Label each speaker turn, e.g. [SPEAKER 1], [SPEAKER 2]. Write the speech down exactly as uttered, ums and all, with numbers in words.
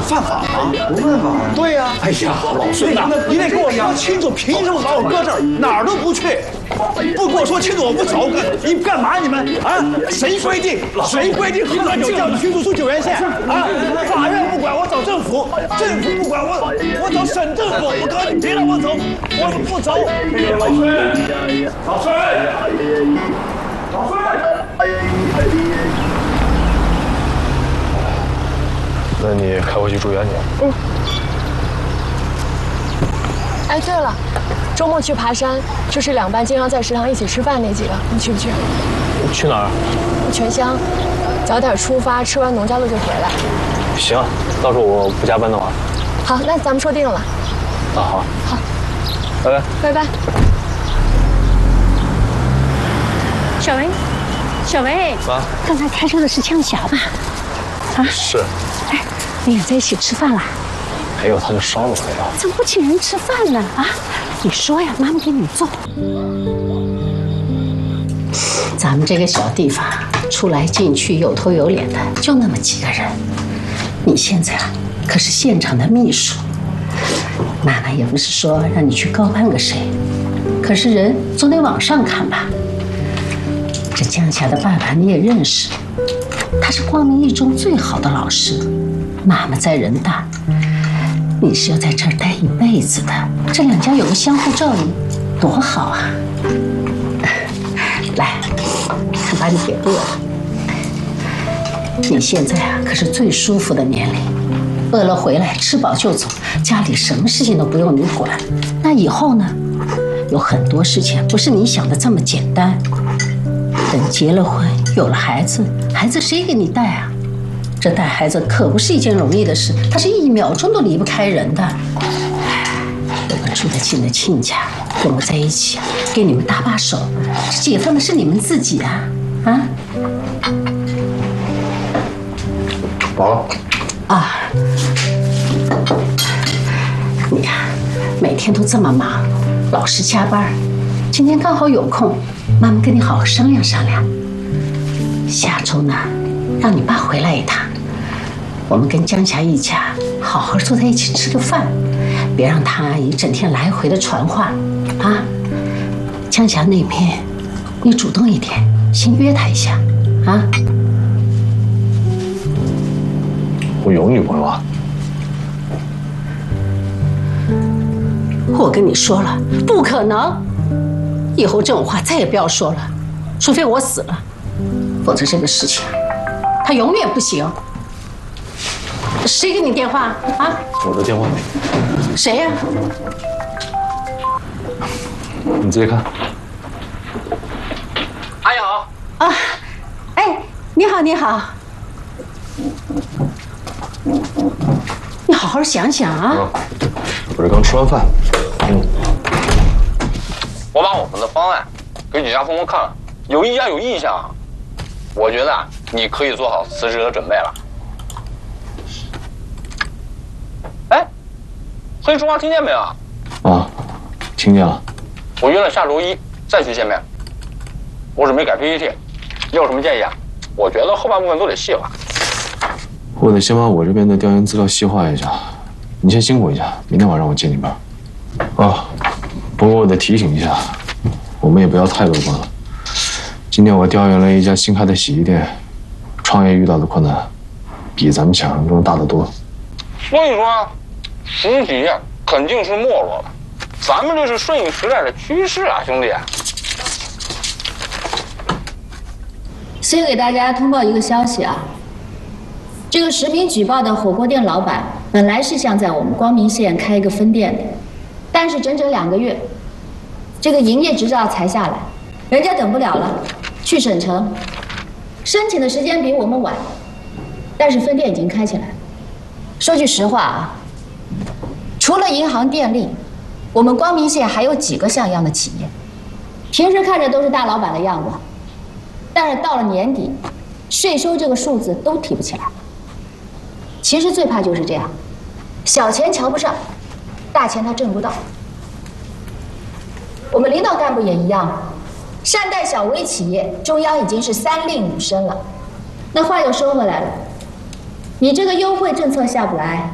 [SPEAKER 1] 犯法吗？
[SPEAKER 2] 不犯法。
[SPEAKER 1] 对呀。哎呀，老孙呐，你得给我说清楚，凭什么把我搁这儿，哪儿都不去？不给我说清楚，我不走。你干嘛？你们啊？谁规定？谁规定喝了酒叫你去住宿九原县啊？法院不管，我找政府；政府不管我，我找省政府。我告诉你，别让我走，我不走。老孙，老孙，老孙。
[SPEAKER 3] 那你开回去住院去。
[SPEAKER 4] 嗯。哎，对了，周末去爬山，就是两班经常在食堂一起吃饭那几个，你去不去？
[SPEAKER 3] 去哪儿？
[SPEAKER 4] 泉乡，早点出发，吃完农家乐就回来。
[SPEAKER 3] 行，到时候我不加班的话。
[SPEAKER 4] 好，那咱们说定了。
[SPEAKER 3] 啊，好。
[SPEAKER 4] 好。
[SPEAKER 3] 拜拜。
[SPEAKER 4] 拜拜。
[SPEAKER 5] 小维，小维，
[SPEAKER 3] 啊，
[SPEAKER 5] 刚才开车的是江霞吧？啊，
[SPEAKER 3] 是。
[SPEAKER 5] 哎，你俩在一起吃饭啦？
[SPEAKER 3] 没有，他就捎了我一道。
[SPEAKER 5] 怎么不请人吃饭呢？啊，你说呀，妈妈给你做。咱们这个小地方，出来进去有头有脸的就那么几个人。你现在啊，可是县长的秘书。妈妈也不是说让你去高攀个谁，可是人总得往上看吧。这江霞的爸爸你也认识，他是光明一中最好的老师。妈妈在人大，你是要在这儿待一辈子的，这两家有个相互照应，多好啊！来，看把你给饿了。你现在啊，可是最舒服的年龄，饿了回来吃饱就走，家里什么事情都不用你管。那以后呢，有很多事情不是你想的这么简单。等结了婚，有了孩子，孩子谁给你带啊？这带孩子可不是一件容易的事，他是一秒钟都离不开人的。有个住得近的亲家跟我在一起，给你们搭把手，这解放的是你们自己啊！啊！
[SPEAKER 3] 宝
[SPEAKER 5] 啊，你看，每天都这么忙，老是加班，今天刚好有空，妈妈跟你好好商量商量。下周呢，让你爸回来一趟，我们跟江霞一家好好坐在一起吃个饭，别让汤阿姨整天来回的传话啊。江霞那边，你主动一点，先约她一下啊。
[SPEAKER 3] 我有女朋友啊。
[SPEAKER 5] 我跟你说了，不可能，以后这种话再也不要说了，除非我死了，否则这个事情他永远不行。谁给你电话啊？
[SPEAKER 3] 我的电话。
[SPEAKER 5] 谁呀？
[SPEAKER 3] 你自己看。
[SPEAKER 6] 阿姨好。
[SPEAKER 5] 啊，哎，你好，你好。你好好想想啊。
[SPEAKER 3] 我这刚吃完饭。嗯。
[SPEAKER 6] 我把我们的方案给几家分公看了，有一家有意向，我觉得啊，你可以做好辞职的准备了。哎，黑叔妈听见没有啊？
[SPEAKER 3] 啊，听见了。
[SPEAKER 6] 我约了下周一再去见面。我准备改 P P T， 你有什么建议啊？我觉得后半部分都得细化。
[SPEAKER 3] 我得先把我这边的调研资料细化一下，你先辛苦一下，明天晚上我接你班。啊，不过我得提醒一下，我们也不要太乐观了。今天我调研了一家新开的洗衣店，创业遇到的困难比咱们想象中大得多。
[SPEAKER 6] 所以说，实体肯定是没落了，咱们这是顺应时代的趋势啊，兄弟。
[SPEAKER 7] 先给大家通报一个消息啊，这个实名举报的火锅店老板本来是想在我们光明县开一个分店的，但是整整两个月，这个营业执照才下来，人家等不了了，去省城，申请的时间比我们晚，但是分店已经开起来。说句实话啊，除了银行、电力，我们光明县还有几个像样的企业，平时看着都是大老板的样子，但是到了年底，税收这个数字都提不起来。其实最怕就是这样，小钱瞧不上，大钱他挣不到。我们领导干部也一样，善待小微企业，中央已经是三令五申了。那话又说回来了，你这个优惠政策下不来，